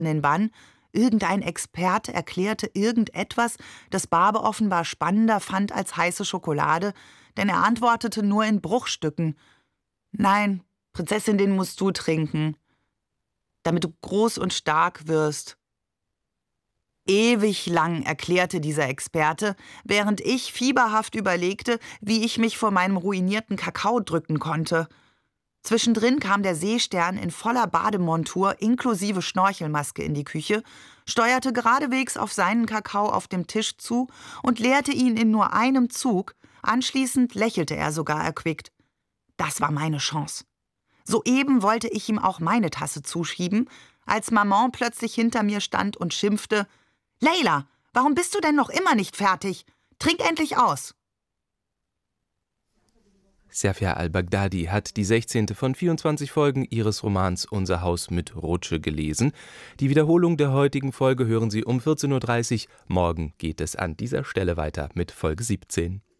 geraten in Bann. Irgendein Experte erklärte irgendetwas, das Barbe offenbar spannender fand als heiße Schokolade, denn er antwortete nur in Bruchstücken. »Nein, Prinzessin, den musst du trinken, damit du groß und stark wirst.« Ewig lang erklärte dieser Experte, während ich fieberhaft überlegte, wie ich mich vor meinem ruinierten Kakao drücken konnte. Zwischendrin kam der Seestern in voller Bademontur inklusive Schnorchelmaske in die Küche, steuerte geradewegs auf seinen Kakao auf dem Tisch zu und leerte ihn in nur einem Zug. Anschließend lächelte er sogar erquickt. Das war meine Chance. Soeben wollte ich ihm auch meine Tasse zuschieben, als Maman plötzlich hinter mir stand und schimpfte: »Leila, warum bist du denn noch immer nicht fertig? Trink endlich aus!« Safia al-Baghdadi hat die 16. von 24 Folgen ihres Romans Unser Haus mit Rutsche gelesen. Die Wiederholung der heutigen Folge hören Sie um 14:30 Uhr. Morgen geht es an dieser Stelle weiter mit Folge 17.